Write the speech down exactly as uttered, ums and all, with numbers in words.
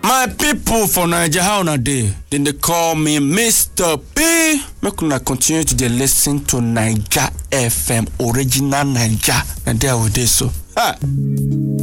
My people for Nigeria, how na dey? Then they call me Mister P. Make una continue to dey listen to Naija F M, original Naija. And there we dey so. Ha!